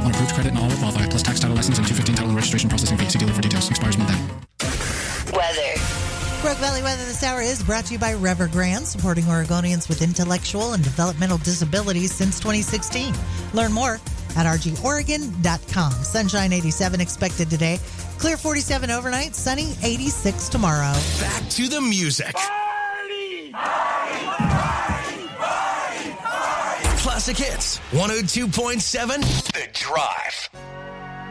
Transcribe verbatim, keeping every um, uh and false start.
One approved credit and all will qualify, plus tax, title, license, and two fifteen title and registration processing fee. See dealer for details. Expires month end. Weather. Brook Valley Weather this hour is brought to you by Evergrande, supporting Oregonians with intellectual and developmental disabilities since twenty sixteen. Learn more at r g oregon dot com. Sunshine eighty-seven expected today. Clear forty-seven overnight. Sunny eighty-six tomorrow. Back to the music. Party! Party! Party! Party! Party! Classic Hits one oh two point seven The Drive.